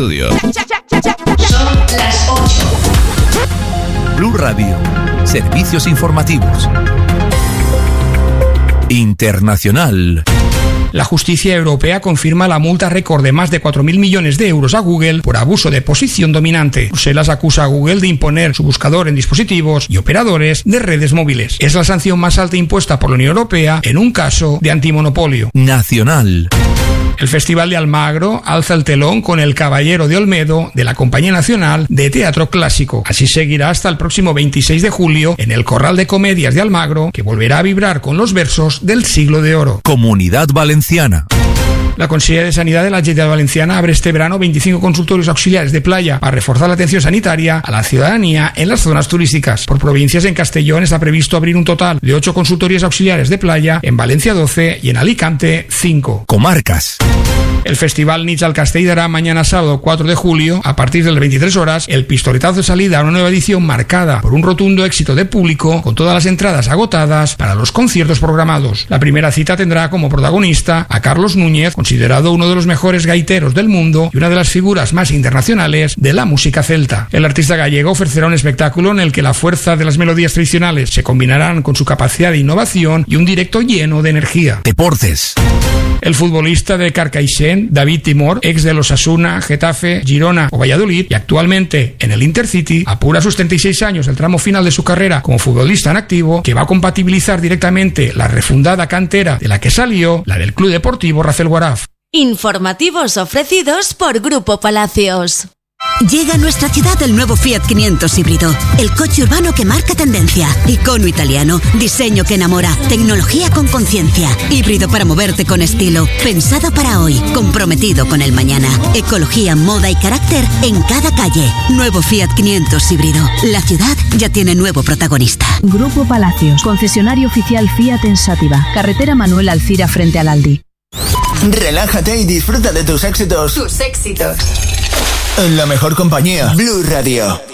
estudio. Son las 8. Blue Radio. Servicios informativos. Internacional. La justicia europea confirma la multa récord de más de 4.000 millones de euros a Google por abuso de posición dominante. Bruselas acusa a Google de imponer su buscador en dispositivos y operadores de redes móviles. Es la sanción más alta impuesta por la Unión Europea en un caso de antimonopolio. Nacional. El Festival de Almagro alza el telón con El Caballero de Olmedo de la Compañía Nacional de Teatro Clásico. Así seguirá hasta el próximo 26 de julio en el Corral de Comedias de Almagro, que volverá a vibrar con los versos del Siglo de Oro. Comunidad Valenciana. La Consellería de Sanidad de la Generalitat Valenciana abre este verano 25 consultorios auxiliares de playa para reforzar la atención sanitaria a la ciudadanía en las zonas turísticas. Por provincias, en Castellón está previsto abrir un total de 8 consultorios auxiliares de playa, en Valencia 12 y en Alicante 5. Comarcas. El Festival Nits al Castell dará mañana sábado 4 de julio, a partir de las 23 horas, el pistoletazo de salida a una nueva edición marcada por un rotundo éxito de público, con todas las entradas agotadas para los conciertos programados. La primera cita tendrá como protagonista a Carlos Núñez, considerado uno de los mejores gaiteros del mundo y una de las figuras más internacionales de la música celta. El artista gallego ofrecerá un espectáculo en el que la fuerza de las melodías tradicionales se combinarán con su capacidad de innovación y un directo lleno de energía. Deportes. El futbolista de Carcaixent, David Timor, ex de los Osasuna, Getafe, Girona o Valladolid y actualmente en el Intercity, apura a sus 36 años el tramo final de su carrera como futbolista en activo, que va a compatibilizar directamente la refundada cantera de la que salió, la del Club Deportivo Rafelguaraf. Informativos ofrecidos por Grupo Palacios. Llega a nuestra ciudad el nuevo Fiat 500 híbrido, el coche urbano que marca tendencia, icono italiano, diseño que enamora, tecnología con conciencia, híbrido para moverte con estilo, pensado para hoy, comprometido con el mañana, ecología, moda y carácter en cada calle. Nuevo Fiat 500 híbrido, la ciudad ya tiene nuevo protagonista. Grupo Palacios, concesionario oficial Fiat en Sátiva, carretera Manuel Alcira frente al Aldi. Relájate y disfruta de tus éxitos. Tus éxitos. En la mejor compañía, Blue Radio.